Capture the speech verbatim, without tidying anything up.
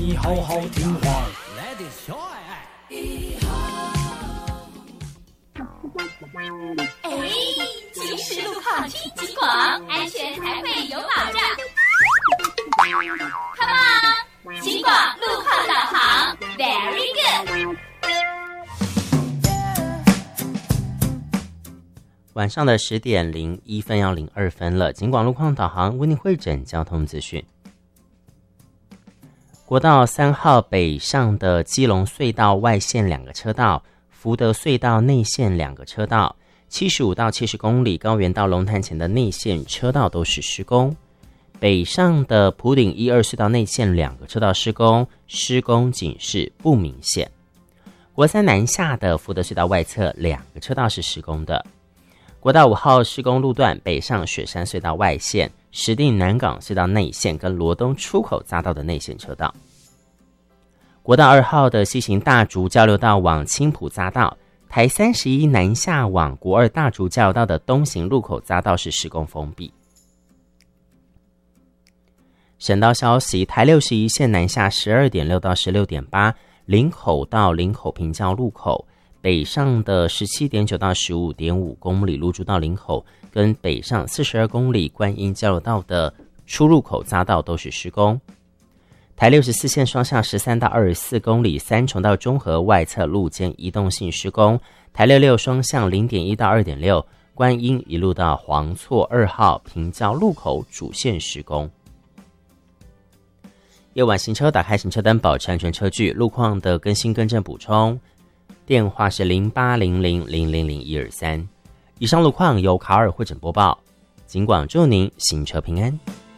你好好听话。 来点小爱爱。 哎，行驶路况听警广，安全才会有保障。Come on， 警广路况导航 ，Very good。 晚上的十点零一分要零二分了，警广路况导航为你汇整交通资讯。国道三号北上的基隆隧道外线两个车道，福德隧道内线两个车道，七十五到七十公里高原到龙潭前的内线车道都是施工。北上的埔顶一二隧道内线两个车道施工，施工警示不明显。国三南下的福德隧道外侧两个车道是施工的。国道五号施工路段北上雪山隧道外线、石碇南港隧道内线跟罗东出口匝道的内线车道。国道二号的西行大竹交流道往青埔匝道，台三十一南下往国二大竹交流道的东行路口匝道是施工封闭。省道消息，台六十一线南下十二点六到十六点八，林口到林口平交路口。北上的十七点九到十五点五公里芦竹到林口，跟北上四十二公里观音交流道的出入口匝道都是施工。台六十四线双向十三到二十四公里三重到中和外侧路间移动性施工。台六六双向零点一到二点六观音一路到黄厝二号平交路口主线施工。夜晚行车打开行车灯，保持安全车距。路况的更新更正补充电话是零八零零零零零一二三。以上路况由卡尔汇整播报，警广祝您行车平安。